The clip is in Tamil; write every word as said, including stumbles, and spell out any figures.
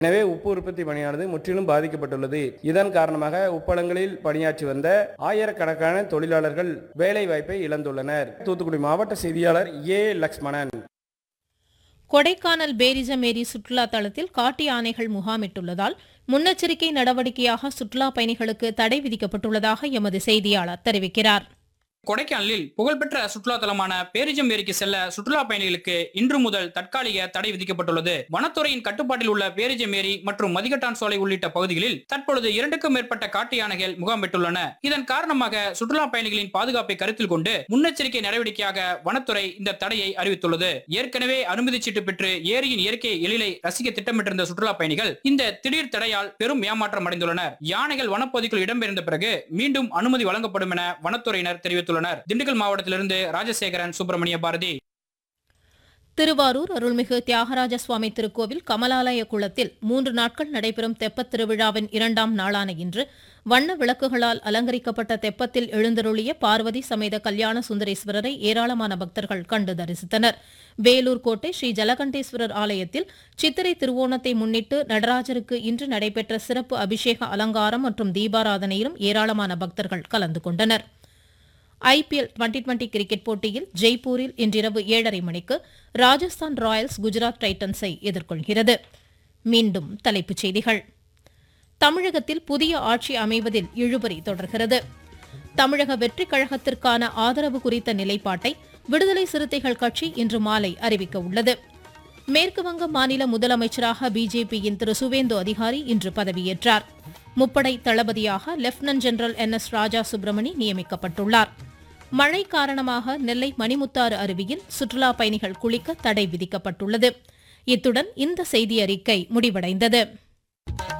எனவே உப்பு உற்பத்தி பணியானது முற்றிலும் பாதிக்கப்பட்டுள்ளது. இதன் காரணமாக உப்பளங்களில் பணியாற்றி வந்த ஆயிரக்கணக்கான தொழிலாளர்கள் வேலை வாய்ப்பை இழந்துள்ளனர். தூத்துக்குடி மாவட்ட செய்தியாளர் ஏ லக்ஷ்மணன். கொடைக்கானல் பேரிஜம் ஏரி சுற்றுலா தளத்தில் காட்டு யானைகள் முகாமிட்டுள்ளதால் முன்னெச்சரிக்கை நடவடிக்கையாக சுற்றுலா பயணிகளுக்கு தடை விதிக்கப்பட்டுள்ளதாக எமது செய்தியாளர் தெரிவிக்கிறார். கொடைக்கானலில் புகழ்பெற்ற சுற்றுலா தலமான பேரிஜம் ஏரிக்கு செல்ல சுற்றுலா பயணிகளுக்கு இன்று முதல் தற்காலிக தடை விதிக்கப்பட்டுள்ளது. வனத்துறையின் கட்டுப்பாட்டில் உள்ள பேரிஜம் ஏரி மற்றும் மதிகட்டான் சோலை உள்ளிட்ட பகுதிகளில் தற்பொழுது இரண்டுக்கும் மேற்பட்ட காட்டு யானைகள் முகாமிட்டுள்ளன. இதன் காரணமாக சுற்றுலா பயணிகளின் பாதுகாப்பை கருத்தில் கொண்டு முன்னெச்சரிக்கை நடவடிக்கையாக வனத்துறை இந்த தடையை அறிவித்துள்ளது. ஏற்கனவே அனுமதி சீட்டு பெற்று ஏரியின் இயற்கை எழிலை ரசிக்க திட்டமிட்டிருந்த சுற்றுலா பயணிகள் இந்த திடீர் தடையால் பெரும் ஏமாற்றம் அடைந்துள்ளனர். யானைகள் வனப்பகுதிக்குள் இடம்பெயர்ந்த பிறகு மீண்டும் அனுமதி வழங்கப்படும் என வனத்துறையினர் தெரிவித்துள்ளனர். திண்டுக்கல் மாவட்டத்திலிருந்து ராஜசேகரன், சுப்பிரமணிய பாரதி. திருவாரூர் அருள்மிகு தியாகராஜ சுவாமி திருக்கோவில் கமலாலய குளத்தில் மூன்று நாட்கள் நடைபெறும் தெப்பத் திருவிழாவின் இரண்டாம் நாளான இன்று வண்ண விளக்குகளால் அலங்கரிக்கப்பட்ட தெப்பத்தில் எழுந்தருளிய பார்வதி சமேத கல்யாண சுந்தரேஸ்வரரை ஏராளமான பக்தர்கள் கண்டு தரிசித்தனர். வேலூர் கோட்டை ஸ்ரீ ஜலகண்டேஸ்வரர் ஆலயத்தில் சித்திரை திருவோணத்தை முன்னிட்டு நடராஜருக்கு இன்று நடைபெற்ற சிறப்பு அபிஷேக அலங்காரம் மற்றும் தீபாராதனையிலும் ஏராளமான பக்தர்கள் கலந்து கொண்டனர். ஐபிஎல் டுவெண்டி டுவெண்டி கிரிக்கெட் போட்டியில் ஜெய்ப்பூரில் இன்றிரவு ஏழரை மணிக்கு ராஜஸ்தான் ராயல்ஸ் குஜராத் டைட்டன்ஸை எதிர்கொள்கிறது. மீண்டும் தலைப்புச் செய்திகள். தமிழகத்தில் புதிய ஆட்சி அமைவதில் இழுபறி தொடர்கிறது. தமிழக வெற்றிக் கழகத்திற்கான ஆதரவு குறித்த நிலைப்பாட்டை விடுதலை சிறுத்தைகள் கட்சி இன்று மாலை அறிவிக்க உள்ளது. மேற்குவங்க மாநில முதலமைச்சராக பிஜேபியின் திரு சுவேந்து அதிகாரி இன்று பதவியேற்றார். முப்படை தளபதியாக லெப்டினன்ட் ஜெனரல் என் எஸ் ராஜா சுப்பிரமணி நியமிக்கப்பட்டுள்ளார். மழை காரணமாக நெல்லை மணிமுத்தாறு அருவியில் சுற்றுலா பயணிகள் குளிக்க தடை விதிக்கப்பட்டுள்ளது. இத்துடன் இந்த செய்தி அறிக்கை முடிவடைந்தது.